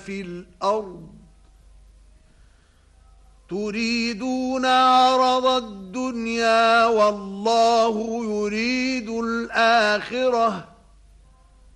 في الأرض تريدون عرض الدنيا والله يريد الآخرة